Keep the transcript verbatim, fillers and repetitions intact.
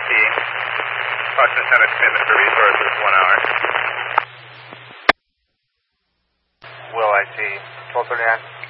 Approximate time of commitment for resources, one hour. Will, I see. twelve thirty-nine.